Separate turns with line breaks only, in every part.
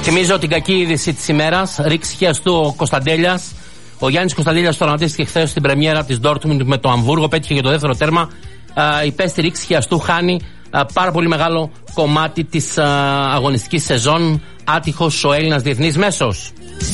Θυμίζω την κακή είδηση της ημέρας. Ρήξη χιαστού ο Κωνσταντέλιας. Ο Γιάννης Κωνσταντέλιας τραυματίστηκε χθες στην πρεμιέρα της Ντόρτμουντ με το Αμβούργο. Πέτυχε για το δεύτερο τέρμα. Υπέστη ρήξη χιαστού. Χάνει πάρα πολύ μεγάλο κομμάτι της αγωνιστικής σεζόν. Άτυχος ο Έλληνας διεθνής μέσος.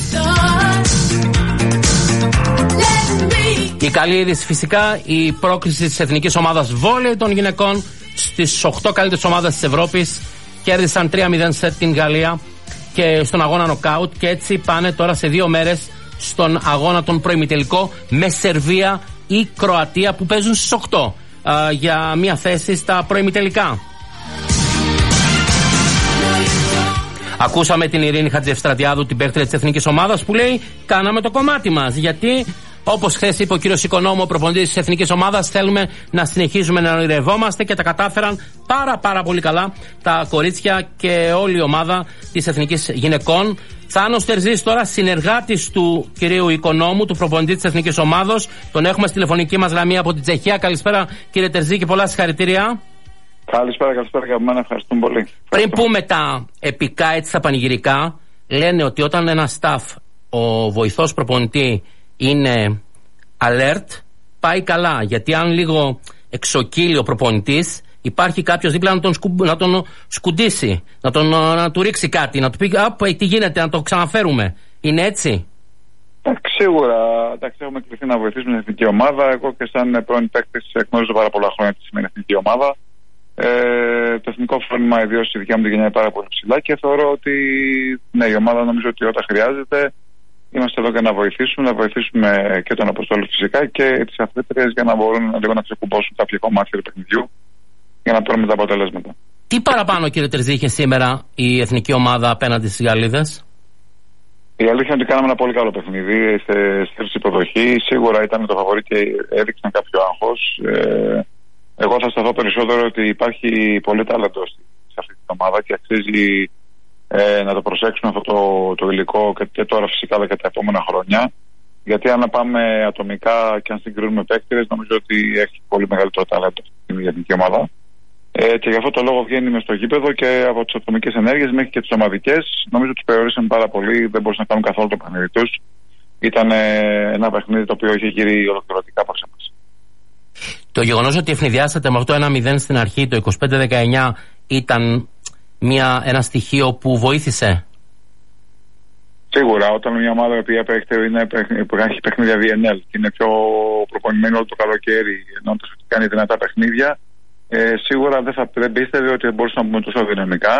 Η καλή είδηση φυσικά, η πρόκριση της εθνικής ομάδας βόλεϊ των γυναικών στις 8 καλύτερες ομάδες της Ευρώπης. Κέρδισαν 3-0 σετ την Γαλλία και στον αγώνα νοκάουτ, και έτσι πάνε τώρα σε 2 μέρες στον αγώνα τον προημιτελικό με Σερβία ή Κροατία που παίζουν στις 8 για μια θέση στα προημιτελικά. Ακούσαμε την Ειρήνη Χατζηευστρατιάδου, την παίκτρια της εθνικής ομάδας, που λέει: κάναμε το κομμάτι μας. Γιατί, όπως χθες είπε ο κύριος Οικονόμου, ο προπονητής της εθνικής ομάδας, θέλουμε να συνεχίζουμε να ονειρευόμαστε, και τα κατάφεραν πάρα πολύ καλά τα κορίτσια και όλη η ομάδα της εθνικής γυναικών. Θάνος Τερζής τώρα, συνεργάτης του κυρίου Οικονόμου, του προπονητή της εθνικής ομάδος. Τον έχουμε στη τηλεφωνική μας γραμμή από την Τσεχία. Καλησπέρα κύριε Τερζή και πολλά συγχαρητήρια.
Καλησπέρα και από μένα, ευχαριστούμε πολύ.
Πριν πούμε τα επικά, έτσι τα πανηγυρικά, λένε ότι όταν ένα staff, ο βοηθός προπονητή, είναι alert, πάει καλά. Γιατί αν λίγο εξοκύλει ο προπονητής, υπάρχει κάποιος δίπλα να τον σκουντήσει, να του ρίξει κάτι, να του πει τι γίνεται, να το ξαναφέρουμε. Είναι έτσι?
Σίγουρα, έχουμε κληθεί να βοηθήσουμε την εθνική ομάδα. Εγώ και σαν πρώην παίκτης γνωρίζω πάρα πολλά χρόνια τη σημερινή εθνική ομάδα. Το εθνικό φρόνημα, ιδίως η δικιά μου την γενιά, είναι πάρα πολύ ψηλά και θεωρώ ότι ναι, η ομάδα νομίζω ότι όταν χρειάζεται είμαστε εδώ για να βοηθήσουμε και τον Αποστόλη φυσικά και τις αθλήτριες για να μπορούν λίγο να ξεκουμπώσουν κάποια κομμάτια του παιχνιδιού για να παίρνουμε τα αποτελέσματα.
Τι παραπάνω, κύριε Τερζή, είχε σήμερα η εθνική ομάδα απέναντι στις Γαλλίδες?
Η αλήθεια είναι ότι κάναμε ένα πολύ καλό παιχνίδι σε υποδοχή. Σίγουρα ήταν το φαβορί και έδειξαν κάποιο άγχος. Εγώ θα σταθώ περισσότερο ότι υπάρχει πολύ τάλαντο σε αυτή την ομάδα και αξίζει να το προσέξουμε αυτό το υλικό και τώρα φυσικά αλλά και τα επόμενα χρόνια. Γιατί αν πάμε ατομικά και αν συγκρίνουμε παίκτες, νομίζω ότι έχει πολύ μεγαλύτερο τάλαντο η εθνική ομάδα. Και γι' αυτό το λόγο βγαίνει μες στο γήπεδο και από τις ατομικές ενέργειες μέχρι και τις ομαδικές. Νομίζω ότι τους περιορίσαν πάρα πολύ, δεν μπορούσαν να κάνουν καθόλου το παιχνίδι τους. Ήταν ένα παιχνίδι το οποίο είχε γύρει ολοκληρωτικά από εμάς.
Το γεγονός ότι ευνηδιάσατε με αυτό 1-0 στην αρχή, το 25-19, ήταν ένα στοιχείο που βοήθησε?
Σίγουρα, όταν μια ομάδα που έχει παιχνίδια DNL και είναι πιο προπονημένη όλο το καλοκαίρι, εννοώντας ότι κάνει δυνατά παιχνίδια, σίγουρα δεν πίστευε ότι μπορούσαν να πούμε τόσο δυναμικά.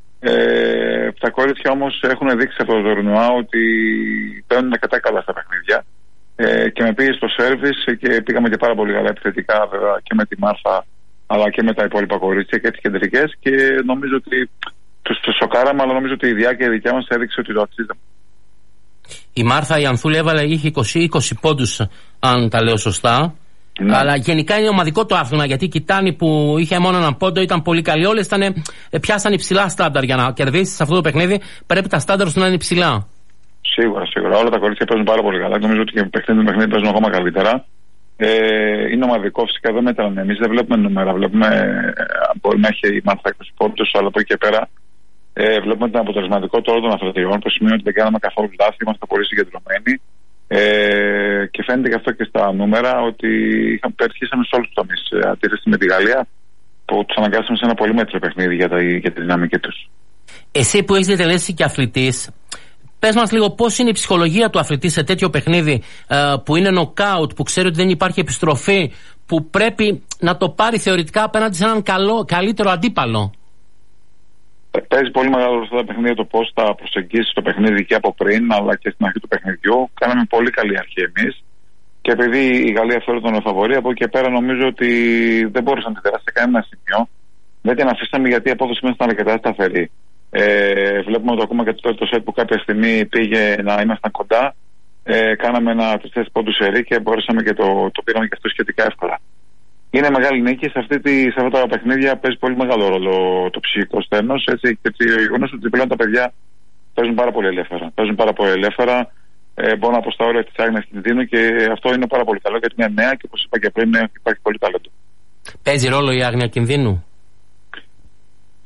Τα κορίτσια όμως έχουν δείξει από το τουρνουά ότι παίρνουν αρκετά καλά στα παιχνίδια. Και με πήγε στο σέρβις και πήγαμε και πάρα πολύ καλά επιθετικά, βέβαια, και με τη Μάρθα αλλά και με τα υπόλοιπα κορίτσια και τις κεντρικές, και νομίζω ότι τους σοκάραμε, αλλά νομίζω ότι η διάρκεια δικιά μας έδειξε ότι το αξίζαμε.
Η Μάρθα, η Ανθούλη, είχε 20 πόντους, αν τα λέω σωστά. Ναι. Αλλά γενικά είναι ομαδικό το άθλημα, γιατί η Κιτάνη που είχε μόνο έναν πόντο ήταν πολύ καλή. Όλες πιάσαν υψηλά στάνταρ. Για να κερδίσεις σε αυτό το παιχνίδι πρέπει τα στάνταρ σου να είναι υψηλά.
Σίγουρα. Όλα τα κορίτσια παίζουν πάρα πολύ καλά. Νομίζω ότι και παιχνίδι παίζουν ακόμα καλύτερα. Είναι ομαδικό, φυσικά δεν μέτρανε. Εμείς δεν βλέπουμε νούμερα. Βλέπουμε, μπορεί να έχει η Μάρθα 20 πόντους, αλλά από εκεί και πέρα βλέπουμε την αποτελεσματικότητα όλων των αθλητριών, που σημαίνει ότι δεν κάναμε καθόλου λάθη, είμαστε πολύ συγκεντρωμένοι. Και φαίνεται και αυτό και στα νούμερα ότι πετύχαμε σε όλους τους τομείς. Αντίθεση με τη Γαλλία, που τους αναγκάσαμε σε ένα πολύ μέτριο παιχνίδι για τη δυναμική τους.
Εσύ που έχεις διατελέσει και αθλητής, πες μας λίγο πώς είναι η ψυχολογία του αθλητή σε τέτοιο παιχνίδι που είναι νοκάουτ, που ξέρει ότι δεν υπάρχει επιστροφή, που πρέπει να το πάρει θεωρητικά απέναντι σε έναν καλύτερο αντίπαλο.
Παίζει πολύ μεγάλο ρόλο αυτά τα παιχνίδια το πώς θα προσεγγίσει το παιχνίδι και από πριν, αλλά και στην αρχή του παιχνιδιού. Κάναμε πολύ καλή αρχή εμείς. Και επειδή η Γαλλία θεωρεί τον φαβορί, από εκεί και πέρα νομίζω ότι δεν μπορούσε να αντιδράσει σε κανένα σημείο. Δεν την αφήσαμε γιατί η απόδοση μας ήταν αρκετά σταθερή. Βλέπουμε ότι ακόμα και το σετ που κάποια στιγμή πήγε να ήμασταν κοντά, κάναμε ένα 3-4 πόντους σερί και μπορέσαμε και το πήραμε και αυτό σχετικά εύκολα. Είναι μεγάλη νίκη. Σε αυτά τα παιχνίδια παίζει πολύ μεγάλο ρόλο το ψυχικό στένος, και το γεγονός ότι πλέον τα παιδιά παίζουν πάρα πολύ ελεύθερα. Μπορούν να αποστά όρια της άγνοιας κινδύνου και αυτό είναι πάρα πολύ καλό γιατί είναι νέα και όπως είπα και πριν υπάρχει πολύ ταλέντο.
Παίζει ρόλο η άγνοια κινδύνου?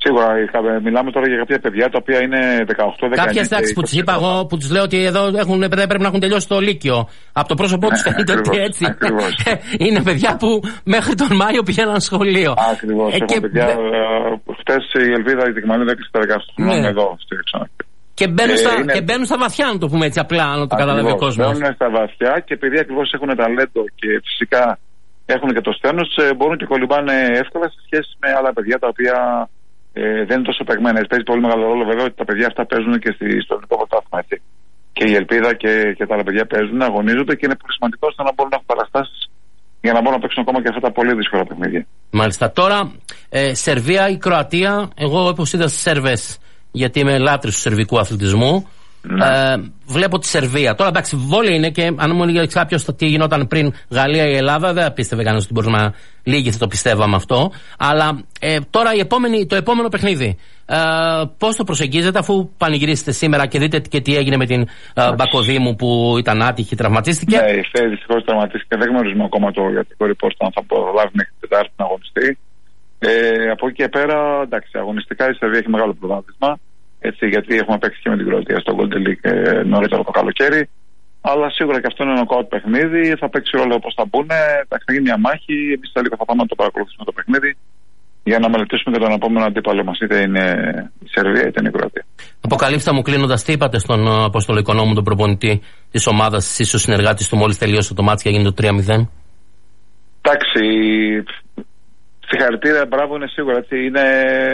Σίγουρα, μιλάμε τώρα για κάποια παιδιά τα οποία είναι 18-19.
Κάποια εντάξει που τους είπα εγώ, που τους λέω ότι εδώ πρέπει να έχουν τελειώσει το Λύκειο. Από το πρόσωπό τους φαίνεται ότι έτσι. Είναι παιδιά που μέχρι τον Μάιο πηγαίναν σχολείο.
Ακριβώς. Έχουν παιδιά. Χτες η Ελβίδα, η Δικμανίδα έκλεισε τα 17 χρόνια εδώ στη Ξανακρή.
Και μπαίνουν στα βαθιά, να το πούμε έτσι απλά, να το καταλάβει ο κόσμος.
Μπαίνουν στα βαθιά και επειδή ακριβώς έχουν ταλέντο και φυσικά έχουν και το στένος, μπορούν και κολυμπάνε εύκολα σε σχέση με άλλα παιδιά τα οποία δεν είναι τόσο παιγμένα. Παίζει πολύ μεγάλο ρόλο βέβαια ότι τα παιδιά αυτά παίζουν και στο ελληνικό πρωτάθλημα. Και η Ελπίδα και τα άλλα παιδιά παίζουν, αγωνίζονται και είναι πολύ σημαντικό ώστε να μπορούν να έχουν παραστάσεις για να μπορούν να παίξουν ακόμα και αυτά τα πολύ δύσκολα παιχνίδια. Μάλιστα.
Τώρα, Σερβία ή Κροατία, εγώ όπως είδα στις Σέρβες, γιατί είμαι λάτρης του σερβικού αθλητισμού. Βλέπω τη Σερβία. Τώρα εντάξει, βόλεϊ είναι και αν μου έλεγε κάποιο τι γινόταν πριν Γαλλία ή Ελλάδα, δεν πίστευε κανένα ότι μπορούμε να λίγοι θα το πιστεύαμε αυτό. Αλλά τώρα το επόμενο παιχνίδι, πώς το προσεγγίζετε αφού πανηγυρίσετε σήμερα και δείτε και τι έγινε με την Μπακοδήμου που ήταν άτυχη, τραυματίστηκε?
Ναι, η Φέη δυστυχώς τραυματίστηκε. Δεν γνωρίζουμε ακόμα το ιατρικό report αν θα προλάβει μέχρι την Τετάρτη να αγωνιστεί. Από εκεί και πέρα, εντάξει, αγωνιστικά η Σερβία έχει μεγάλο προβάδισμα. Έτσι, γιατί έχουμε παίξει και με την Κροατία στο Golden League νωρίτερα το καλοκαίρι. Αλλά σίγουρα και αυτό είναι ένα νοκάουτ παιχνίδι. Θα παίξει ρόλο πώς θα μπουν. Θα γίνει μια μάχη. Εμείς θα πάμε να το παρακολουθήσουμε το παιχνίδι για να μελετήσουμε και τον επόμενο αντίπαλο μας. Είτε είναι η Σερβία είτε είναι η Κροατία.
Αποκαλύψτε μου κλείνοντας, τι είπατε στον Απόστολο Οικονόμου, τον προπονητή της ομάδας, ίσως συνεργάτης του, μόλις τελείωσε το μάτς και έγινε το 3-0?
Εντάξει. Συγχαρητήρια, μπράβο, είναι σίγουρα έτσι. Είναι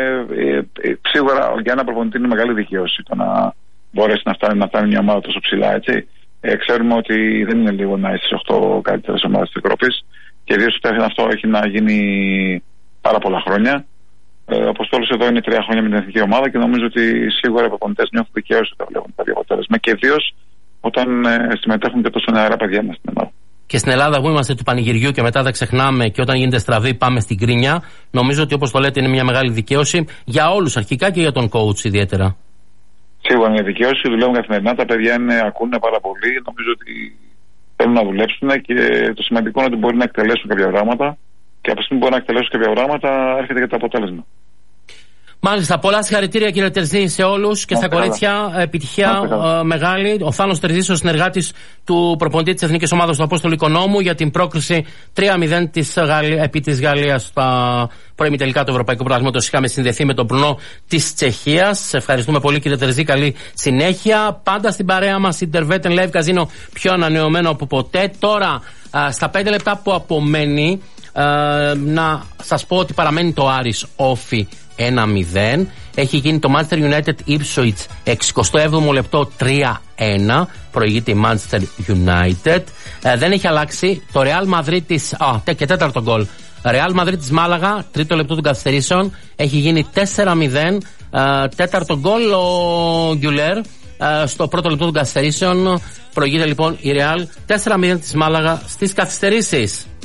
σίγουρα για ένα προπονητή είναι μεγάλη δικαίωση το να μπορέσει να φτάνει μια ομάδα τόσο ψηλά. Έτσι. Ξέρουμε ότι δεν είναι λίγο να είσαι στις 8 καλύτερες ομάδες της Ευρώπης και ιδίως αυτό έχει να γίνει πάρα πολλά χρόνια. Ο Αποστόλος εδώ είναι 3 χρόνια με την εθνική ομάδα και νομίζω ότι σίγουρα οι προπονητές νιώθουν δικαίωση όταν βλέπουν τα αποτέλεσμα και ιδίως όταν συμμετέχουν και τόσο νεαρά παιδιά μας στην Ελλάδα.
Και στην Ελλάδα που είμαστε του πανηγυριού και μετά δεν ξεχνάμε και όταν γίνεται στραβή πάμε στην κρίνια, νομίζω ότι όπως το λέτε είναι μια μεγάλη δικαίωση για όλους αρχικά και για τον coach ιδιαίτερα.
Σίγουρα είναι δικαίωση, δουλεύουν καθημερινά, τα παιδιά ακούνε πάρα πολύ, νομίζω ότι θέλουν να δουλέψουν και το σημαντικό είναι ότι μπορεί να εκτελέσουν κάποια πράγματα και από τη στιγμή που μπορεί να εκτελέσουν κάποια πράγματα έρχεται και το αποτέλεσμα.
Μάλιστα, πολλά συγχαρητήρια κύριε Τερζή σε όλους και στα κορίτσια. Επιτυχία μεγάλη. Ο Θάνος Τερζής, ο συνεργάτης του προπονητή της Εθνικής Ομάδας του Απόστολου Οικονόμου για την πρόκριση 3-0 επί της Γαλλίας στα προημιτελικά του Ευρωπαϊκού Πρωταθλήματος. Είχαμε συνδεθεί με τον προνό της Τσεχίας. Σε ευχαριστούμε πολύ κύριε Τερζή. Καλή συνέχεια. Πάντα στην παρέα μας Intervetten Live Casino, πιο ανανεωμένο από ποτέ. Τώρα, στα 5 λεπτά που απομένει, να σας πω ότι παραμένει το Άρης Όφι 1-0. Έχει γίνει το Manchester United Ipswich 67ο λεπτό 3-1. Προηγείται η Manchester United. Δεν έχει αλλάξει το Real Madrid της. Και τέταρτο γκολ. Real Madrid της Μάλαγα, τρίτο λεπτό των καθυστερήσεων. Έχει γίνει 4-0. Τέταρτο γκολ ο Γκιουλέρ. Στο πρώτο λεπτό των καθυστερήσεων. Προηγείται λοιπόν η Real 4-0 της Μάλαγα στις καθυστερήσεις.